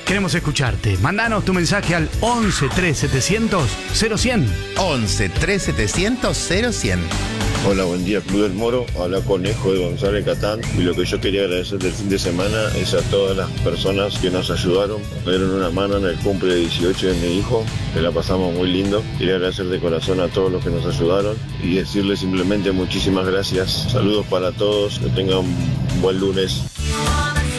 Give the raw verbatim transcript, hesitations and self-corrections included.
Queremos escucharte. Mandanos tu mensaje al once tres setecientos cero cien. once tres setecientos cero cien. Hola, buen día, Club del Moro. Habla Conejo de González Catán. Y lo que yo quería agradecer del fin de semana es a todas las personas que nos ayudaron. Me dieron una mano en el cumple de dieciocho de mi hijo, que la pasamos muy lindo. Quería agradecer de corazón a todos los que nos ayudaron y decirles simplemente muchísimas gracias. Saludos para todos, que tengan un buen lunes.